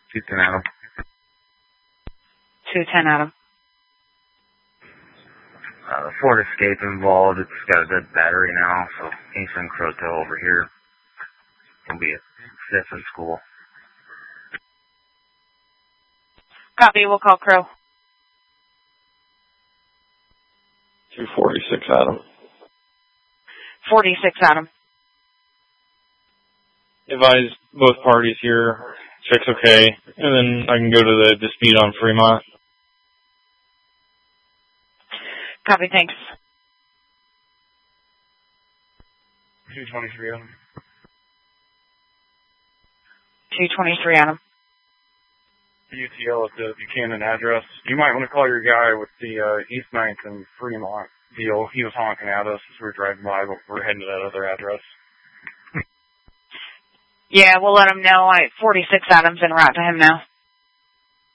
210 Adam. 210 Adam. The Ford Escape involved. It's got a dead battery now, so can you send Crotel over here? It'll be a stiff in school. Copy, we'll call Crow. 246 Adam. 46 Adam. Advise both parties here, check's okay, and then I can go to the dispute on Fremont. Copy, thanks. 223 Adam. 223 Adam. UTL at the Buchanan address. You might want to call your guy with the East 9th and Fremont deal. He was honking at us as we were driving by, but we're heading to that other address. Yeah, we'll let him know. 46 Adam's en route to him now.